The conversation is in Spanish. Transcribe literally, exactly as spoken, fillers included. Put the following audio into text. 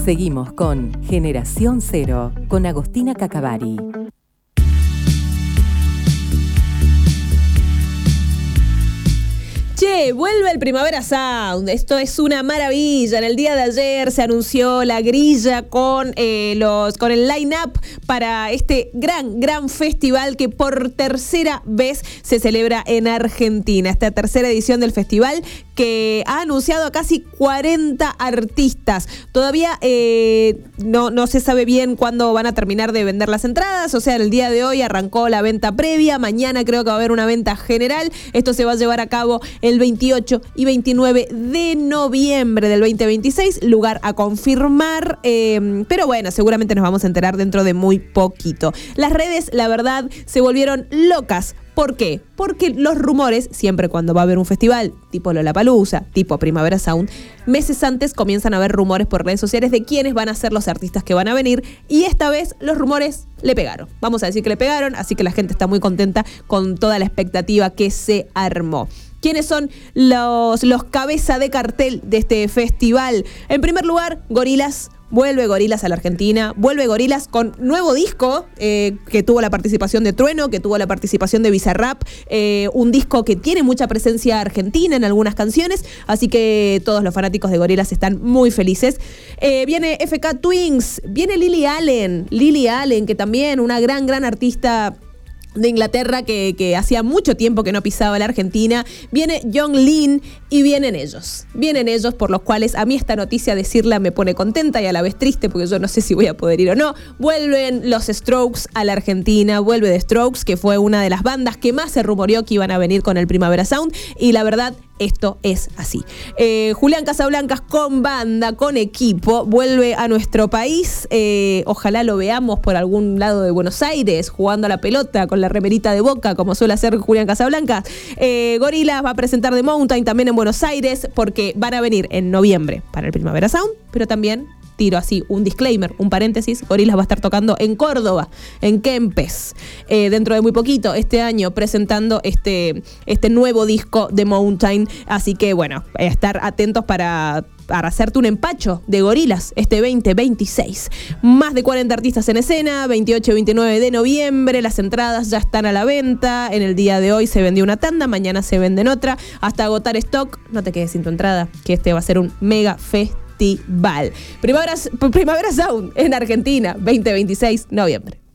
Seguimos con Generación Cero, con Agostina Cacavari. Che, vuelve el Primavera Sound. Esto es una maravilla. En el día de ayer se anunció la grilla con eh, los con el line-up para este gran, gran festival que por tercera vez se celebra en Argentina. Esta tercera edición del festival que ha anunciado a casi cuarenta artistas. Todavía eh, no, no se sabe bien cuándo van a terminar de vender las entradas. O sea, el día de hoy arrancó la venta previa. Mañana creo que va a haber una venta general. Esto se va a llevar a cabo el veintiocho y veintinueve de noviembre del veinte veintiséis, lugar a confirmar, eh, pero bueno, seguramente nos vamos a enterar dentro de muy poquito. Las redes, la verdad, se volvieron locas. ¿Por qué? Porque los rumores, siempre cuando va a haber un festival tipo Lollapalooza, tipo Primavera Sound, meses antes comienzan a haber rumores por redes sociales de quiénes van a ser los artistas que van a venir, y esta vez los rumores le pegaron. Vamos a decir que le pegaron, así que la gente está muy contenta con toda la expectativa que se armó. ¿Quiénes son los, los cabeza de cartel de este festival? En primer lugar, Gorillaz. Vuelve Gorillaz a la Argentina, vuelve Gorillaz con nuevo disco, eh, que tuvo la participación de Trueno, que tuvo la participación de Bizarrap, eh, un disco que tiene mucha presencia argentina en algunas canciones, así que todos los fanáticos de Gorillaz están muy felices. Eh, viene F K Twins, viene Lily Allen, Lily Allen, que también una gran, gran artista de Inglaterra que, que hacía mucho tiempo que no pisaba la Argentina. Viene John Lynn y vienen ellos. Vienen ellos por los cuales a mí esta noticia decirla me pone contenta y a la vez triste porque yo no sé si voy a poder ir o no. Vuelven los Strokes a la Argentina, vuelve The Strokes, que fue una de las bandas que más se rumoreó que iban a venir con el Primavera Sound, y la verdad, esto es así. Eh, Julián Casablancas con banda, con equipo, vuelve a nuestro país. Eh, ojalá lo veamos por algún lado de Buenos Aires, jugando a la pelota con la remerita de Boca, como suele hacer Julián Casablancas. Eh, Gorillaz va a presentar The Mountain también en Buenos Aires, porque van a venir en noviembre para el Primavera Sound, pero también, tiro así un disclaimer, un paréntesis, Gorillaz va a estar tocando en Córdoba, en Kempes, eh, dentro de muy poquito, este año, presentando este, este nuevo disco de Mountain. Así que bueno, estar atentos para... para hacerte un empacho de Gorillaz este veinte veintiséis. Más de cuarenta artistas en escena, veintiocho y veintinueve de noviembre. Las entradas ya están a la venta. En el día de hoy se vendió una tanda, mañana se venden otra. Hasta agotar stock, no te quedes sin tu entrada, que este va a ser un mega festival. Primavera, Primavera Sound en Argentina, veinte veintiséis noviembre.